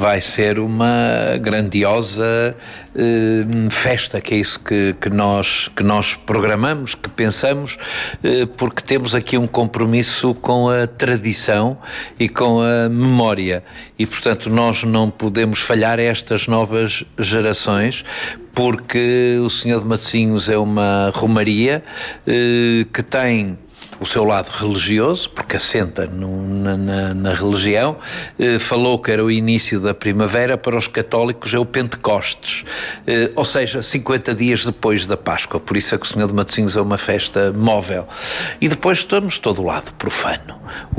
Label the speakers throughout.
Speaker 1: vai ser uma grandiosa festa, que é isso que nós programamos, que pensamos, porque temos aqui um compromisso com a tradição e com a memória, e portanto nós não podemos falhar a estas novas gerações, porque o Senhor de Matosinhos é uma romaria que tem o seu lado religioso, porque assenta na religião. Falou que era o início da primavera, para os católicos é o Pentecostes, ou seja, 50 dias depois da Páscoa. Por isso é que o Senhor de Matosinhos é uma festa móvel. E depois temos todo o lado profano,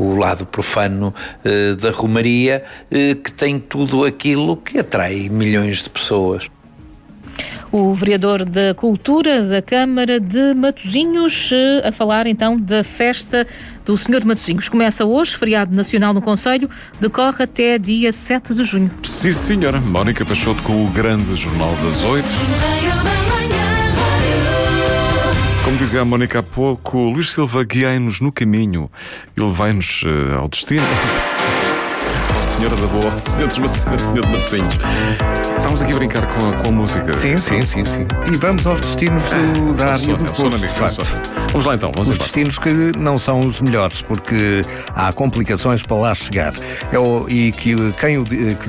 Speaker 1: da romaria, que tem tudo aquilo que atrai milhões de pessoas.
Speaker 2: O vereador da Cultura da Câmara de Matosinhos a falar então da festa do Senhor de Matosinhos. Começa hoje, feriado nacional no Concelho, decorre até dia 7 de junho.
Speaker 3: Sim, senhora. Mónica Peixoto com o grande Jornal das 8. Como dizia a Mónica há pouco, Luís Silva, guiai-nos no caminho e levai-nos ao destino. Senhora da Boa, Senhor de Matosinhos. Estamos aqui a brincar com a música.
Speaker 4: Sim. E vamos aos destinos da área do Porto.
Speaker 3: Vamos lá então,
Speaker 4: os destinos que não são os melhores, porque há complicações para lá chegar. E que quem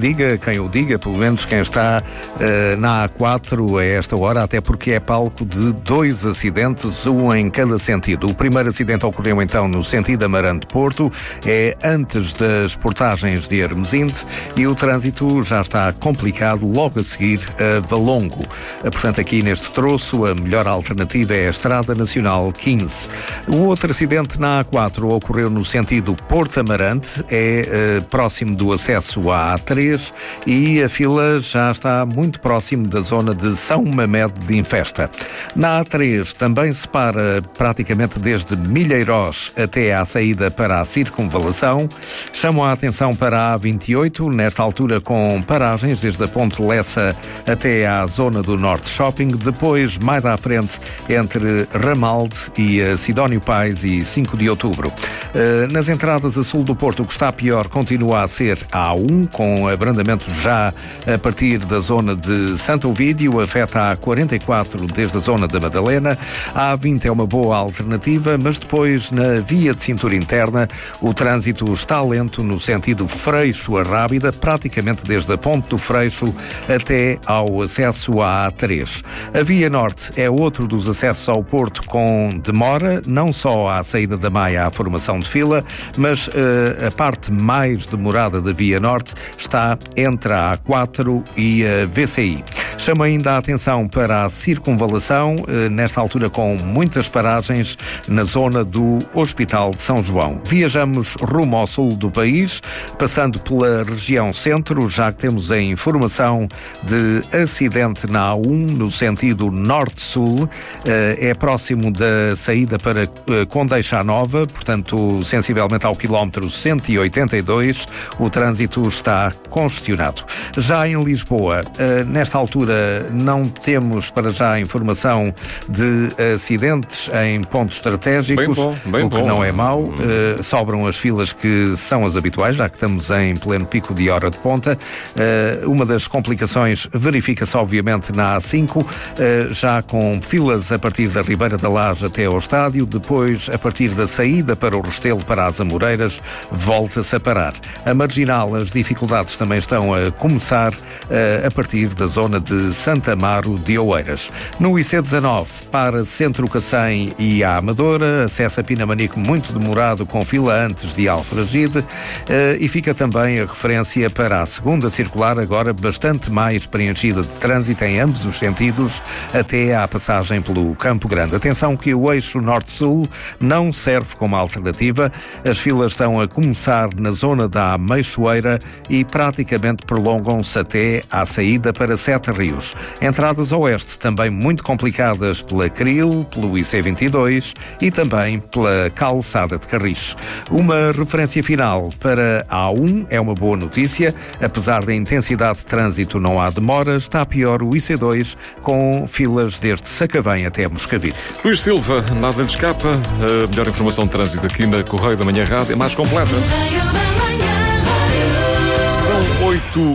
Speaker 4: o diga, pelo menos quem está na A4 a esta hora, até porque é palco de 2 acidentes, um em cada sentido. O primeiro acidente ocorreu então no sentido Amarante-Porto, é antes das portagens de Hermesinde, e o trânsito já está complicado logo a seguir a Valongo. Portanto, aqui neste troço, a melhor alternativa é a Estrada Nacional 15. O outro acidente na A4 ocorreu no sentido Porto Amarante, é próximo do acesso à A3, e a fila já está muito próximo da zona de São Mamed de Infesta. Na A3 também se para praticamente desde Milheirós até à saída para a Circunvalação. Chamo a atenção para a A28, nesta altura com paragens desde a Ponte Lessa até à zona do Norte Shopping, depois mais à frente entre Ramalde e Sidónio Pais e 5 de Outubro. Nas entradas a sul do Porto, o que está pior continua a ser a A1, com abrandamento já a partir da zona de Santo Ovídio, afeta a 44 desde a zona da Madalena. A A20 é uma boa alternativa, mas depois na via de cintura interna o trânsito está lento no sentido Freixo a Rábida, praticamente desde a Ponte do Freixo até ao acesso à A3. A Via Norte é outro dos acessos ao Porto com demora, não só à saída da Maia à formação de fila, mas a parte mais demorada da Via Norte está entre a A4 e a VCI. Chama ainda a atenção para a Circunvalação, nesta altura com muitas paragens na zona do Hospital de São João. Viajamos rumo ao sul do país, passando pela região centro, já que temos a informação de acidente na A1 no sentido norte-sul, é próximo da saída para Condeixa Nova, portanto sensivelmente ao quilómetro 182, o trânsito está congestionado. Já em Lisboa, nesta altura não temos para já a informação de acidentes em pontos estratégicos, o que não é mau. Sobram as filas que são as habituais, já que estamos em pleno pico de hora de ponta. Uma das complicações verifica-se obviamente na A5, já com filas a partir da Ribeira da Laje até ao estádio, depois a partir da saída para o Restelo, para as Amoreiras, volta-se a parar. A Marginal, as dificuldades também estão a começar a partir da zona de Santa Amaro de Oeiras. No IC19, para Centro Cacém e a Amadora, acesso a Pinamanique muito demorado, com fila antes de Alfragide, e fica também a referência para a segunda circular, agora bastante mais preenchida de trânsito em ambos os sentidos, até à passagem pelo Campo Grande. Atenção que o eixo norte-sul não serve como alternativa, as filas estão a começar na zona da Ameixoeira e praticamente prolongam-se até à saída para Sete Rios. Entradas a oeste também muito complicadas pela Cril, pelo IC22 e também pela Calçada de Carris. Uma referência final para a A1 é uma boa notícia, apesar da intensidade de trânsito não há demora, está pior o IC2 com filas desde Sacavém até Moscavide.
Speaker 3: Luís Silva, nada lhe escapa, a melhor informação de trânsito aqui na Correio da Manhã Rádio é mais completa.